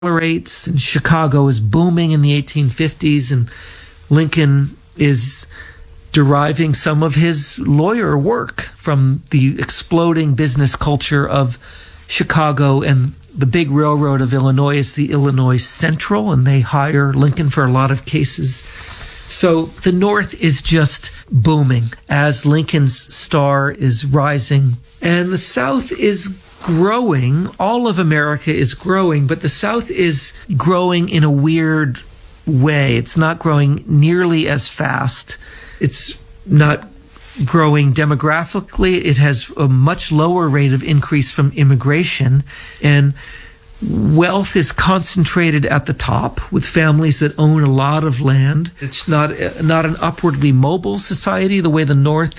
rates, and Chicago is booming in the 1850s, and Lincoln is deriving some of his lawyer work from the exploding business culture of Chicago. And the big railroad of Illinois is the Illinois Central, and they hire Lincoln for a lot of cases. So the North is just booming as Lincoln's star is rising. And the South is growing. All of America is growing, but the South is growing in a weird way. It's not growing nearly as fast. It's not growing demographically. It has a much lower rate of increase from immigration, and wealth is concentrated at the top with families that own a lot of land. It's not an upwardly mobile society the way the North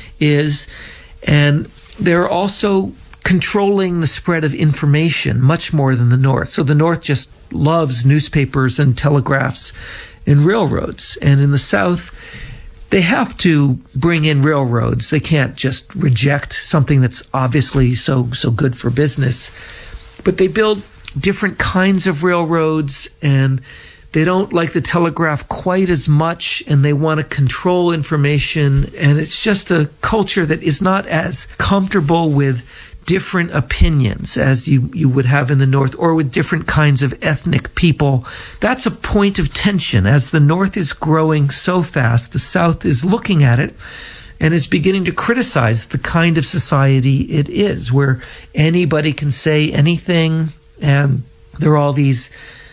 is, and they're also controlling the spread of information much more than the North. So the North just loves newspapers and telegraphs and railroads, and in the South, they have to bring in railroads. They can't just reject something that's obviously so good for business. But they build different kinds of railroads, and they don't like the telegraph quite as much, and they want to control information. And it's just a culture that is not as comfortable with different opinions as you would have in the North, or with different kinds of ethnic people. That's a point of tension. As the North is growing so fast, the South is looking at it and is beginning to criticize the kind of society it is, where anybody can say anything, and there are all these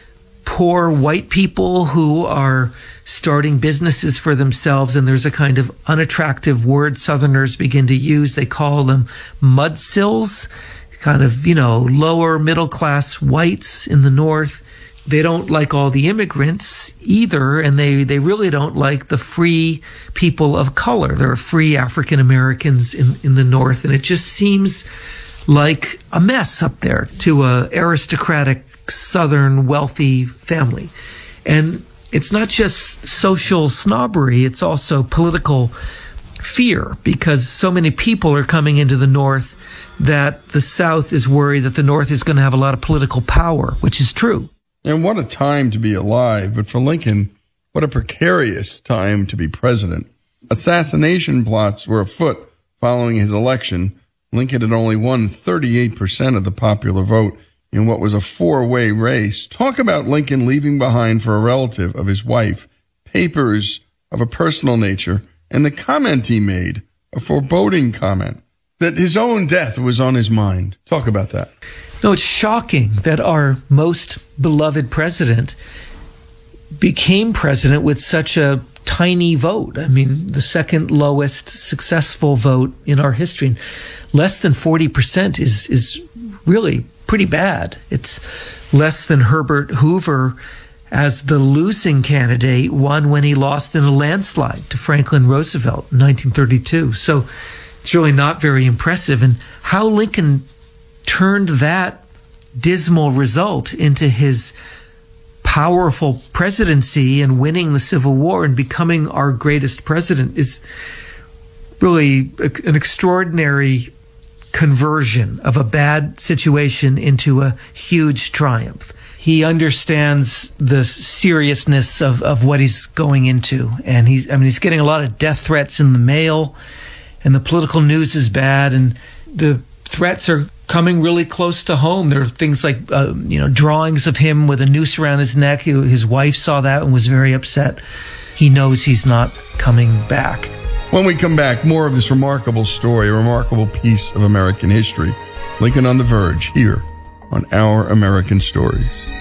poor white people who are starting businesses for themselves, and there's a kind of unattractive word Southerners begin to use. They call them mudsills, kind of, lower middle class whites in the North. They don't like all the immigrants either, and they really don't like the free people of color. There are free African Americans in the North, and it just seems like a mess up there to a aristocratic Southern wealthy family. And it's not just social snobbery, it's also political fear, because so many people are coming into the North that the South is worried that the North is going to have a lot of political power, which is true. And what a time to be alive. But for Lincoln, what a precarious time to be president. Assassination plots were afoot following his election. Lincoln had only won 38% of the popular vote in what was a four-way race. Talk about Lincoln leaving behind for a relative of his wife papers of a personal nature, and the comment he made, a foreboding comment, that his own death was on his mind. Talk about that. No, it's shocking that our most beloved president became president with such a tiny vote. I mean, the second lowest successful vote in our history. Less than 40% is really pretty bad. It's less than Herbert Hoover as the losing candidate won when he lost in a landslide to Franklin Roosevelt in 1932. So it's really not very impressive. And how Lincoln turned that dismal result into his powerful presidency and winning the Civil War and becoming our greatest president is really an extraordinary conversion of a bad situation into a huge triumph. He understands the seriousness of what he's going into, and he's getting a lot of death threats in the mail, and the political news is bad, and the threats are coming really close to home. There are things like drawings of him with a noose around his neck. His wife saw that and was very upset. He knows he's not coming back. When we come back, more of this remarkable story, a remarkable piece of American history. Lincoln on the Verge, here on Our American Stories.